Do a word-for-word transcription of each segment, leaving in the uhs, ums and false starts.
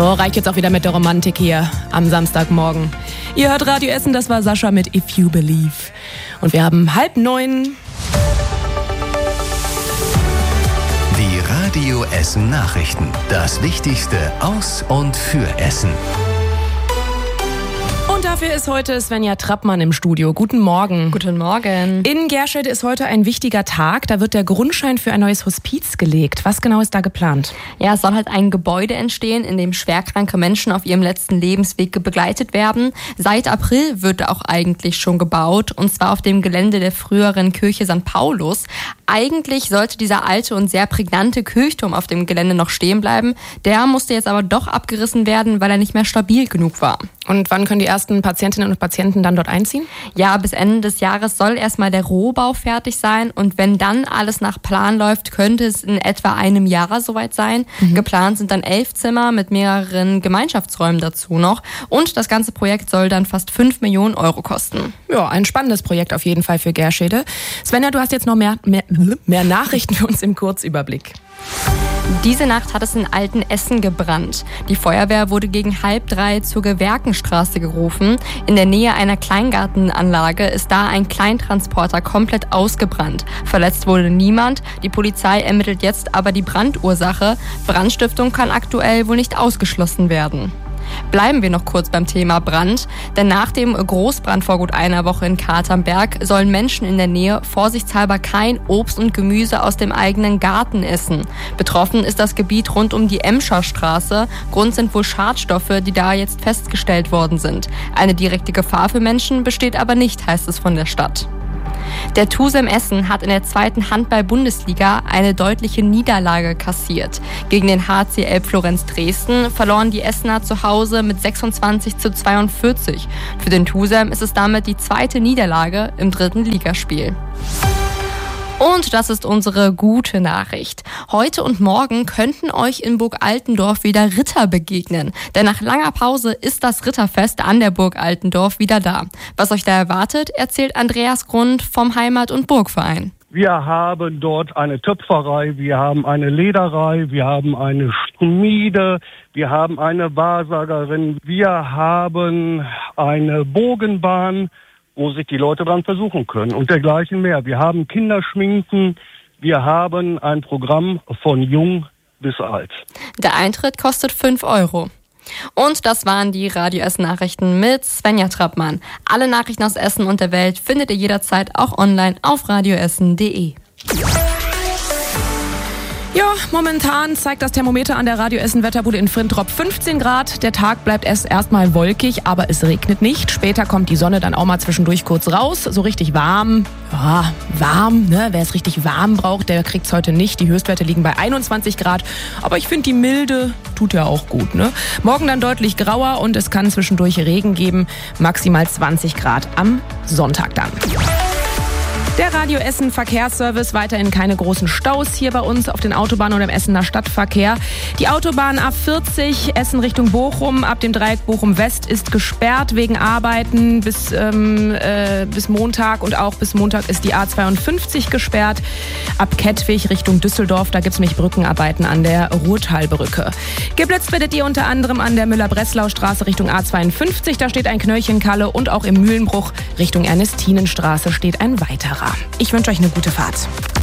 So, reicht jetzt auch wieder mit der Romantik hier am Samstagmorgen. Ihr hört Radio Essen, das war Sascha mit If You Believe. Und wir haben halb neun. Die Radio Essen Nachrichten. Das Wichtigste aus und für Essen. Und dafür ist heute Svenja Trappmann im Studio. Guten Morgen. Guten Morgen. In Gerschede ist heute ein wichtiger Tag. Da wird der Grundstein für ein neues Hospiz gelegt. Was genau ist da geplant? Ja, es soll halt ein Gebäude entstehen, in dem schwerkranke Menschen auf ihrem letzten Lebensweg begleitet werden. Seit April wird auch eigentlich schon gebaut, und zwar auf dem Gelände der früheren Kirche Sankt Paulus. Eigentlich sollte dieser alte und sehr prägnante Kirchturm auf dem Gelände noch stehen bleiben. Der musste jetzt aber doch abgerissen werden, weil er nicht mehr stabil genug war. Und wann können die ersten Patientinnen und Patienten dann dort einziehen? Ja, bis Ende des Jahres soll erstmal der Rohbau fertig sein, und wenn dann alles nach Plan läuft, könnte es in etwa einem Jahr soweit sein. Mhm. Geplant sind dann elf Zimmer mit mehreren Gemeinschaftsräumen dazu noch, und das ganze Projekt soll dann fast fünf Millionen Euro kosten. Ja, ein spannendes Projekt auf jeden Fall für Gerschede. Svenja, du hast jetzt noch mehr, mehr, mehr Nachrichten für uns im Kurzüberblick. Diese Nacht hat es in Altenessen gebrannt. Die Feuerwehr wurde gegen halb drei zur Gewerkenstraße gerufen. In der Nähe einer Kleingartenanlage ist da ein Kleintransporter komplett ausgebrannt. Verletzt wurde niemand. Die Polizei ermittelt jetzt aber die Brandursache. Brandstiftung kann aktuell wohl nicht ausgeschlossen werden. Bleiben wir noch kurz beim Thema Brand, denn nach dem Großbrand vor gut einer Woche in Katernberg sollen Menschen in der Nähe vorsichtshalber kein Obst und Gemüse aus dem eigenen Garten essen. Betroffen ist das Gebiet rund um die Emscher Straße. Grund sind wohl Schadstoffe, die da jetzt festgestellt worden sind. Eine direkte Gefahr für Menschen besteht aber nicht, heißt es von der Stadt. Der TuSem Essen hat in der zweiten Handball-Bundesliga eine deutliche Niederlage kassiert. Gegen den H C Elbflorenz Dresden verloren die Essener zu Hause mit sechsundzwanzig zu zweiundvierzig. Für den TuSem ist es damit die zweite Niederlage im dritten Ligaspiel. Und das ist unsere gute Nachricht. Heute und morgen könnten euch in Burg Altendorf wieder Ritter begegnen. Denn nach langer Pause ist das Ritterfest an der Burg Altendorf wieder da. Was euch da erwartet, erzählt Andreas Grund vom Heimat- und Burgverein. Wir haben dort eine Töpferei, wir haben eine Lederei, wir haben eine Schmiede, wir haben eine Wahrsagerin, wir haben eine Bogenbahn, wo sich die Leute dran versuchen können und dergleichen mehr. Wir haben Kinderschminken, wir haben ein Programm von jung bis alt. Der Eintritt kostet fünf Euro. Und das waren die Radio Essen Nachrichten mit Svenja Trappmann. Alle Nachrichten aus Essen und der Welt findet ihr jederzeit auch online auf radioessen punkt de. Ja, momentan zeigt das Thermometer an der Radio Essen Wetterbude in Frintrop fünfzehn Grad. Der Tag bleibt erst erstmal wolkig, aber es regnet nicht. Später kommt die Sonne dann auch mal zwischendurch kurz raus. So richtig warm, ja, warm, ne? Wer es richtig warm braucht, der kriegt's heute nicht. Die Höchstwerte liegen bei einundzwanzig Grad. Aber ich finde, die Milde tut ja auch gut, ne? Morgen dann deutlich grauer und es kann zwischendurch Regen geben. Maximal zwanzig Grad am Sonntag dann. Der Radio Essen Verkehrsservice, weiterhin keine großen Staus hier bei uns auf den Autobahnen und im Essener Stadtverkehr. Die Autobahn A vierzig Essen Richtung Bochum ab dem Dreieck Bochum West ist gesperrt wegen Arbeiten bis, ähm, äh, bis Montag, und auch bis Montag ist die A zweiundfünfzig gesperrt. Ab Kettwig Richtung Düsseldorf, da gibt's nämlich Brückenarbeiten an der Ruhrtalbrücke. Geblitzt werdet ihr unter anderem an der Müller-Breslau-Straße Richtung A zweiundfünfzig, da steht ein Knöllchenkalle, und auch im Mühlenbruch Richtung Ernestinenstraße steht ein weiterer. Ich wünsche euch eine gute Fahrt.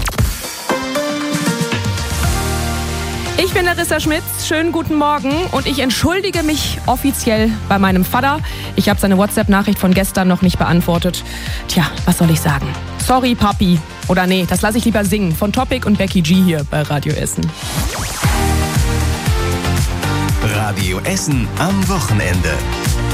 Ich bin Larissa Schmitz, schönen guten Morgen, und ich entschuldige mich offiziell bei meinem Vater. Ich habe seine WhatsApp-Nachricht von gestern noch nicht beantwortet. Tja, was soll ich sagen? Sorry, Papi. Oder nee, das lasse ich lieber singen. Von Topic und Becky G hier bei Radio Essen. Radio Essen am Wochenende.